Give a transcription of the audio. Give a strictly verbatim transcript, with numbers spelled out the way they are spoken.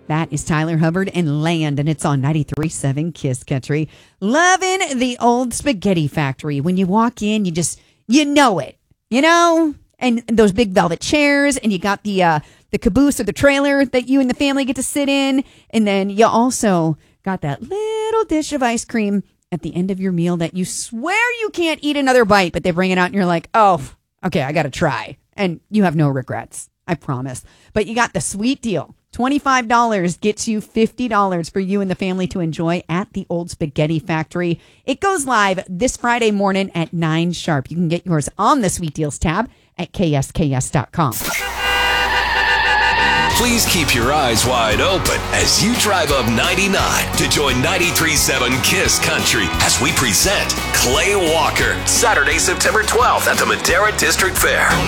That is Tyler Hubbard and Land, and it's on ninety-three point seven Kiss Country. Loving the Old Spaghetti Factory. When you walk in, you just, you know it, you know? And those big velvet chairs, and you got the uh, the caboose or the trailer that you and the family get to sit in. And then you also got that little dish of ice cream at the end of your meal that you swear you can't eat another bite, but they bring it out and you're like, oh, okay, I got to try. And you have no regrets, I promise. But you got the sweet deal. twenty-five dollars gets you fifty dollars for you and the family to enjoy at the Old Spaghetti Factory. It goes live this Friday morning at nine sharp. You can get yours on the Sweet Deals tab at K S K S dot com. Please keep your eyes wide open as you drive up ninety-nine to join ninety-three point seven Kiss Country as we present Clay Walker, Saturday, September twelfth at the Madera District Fair.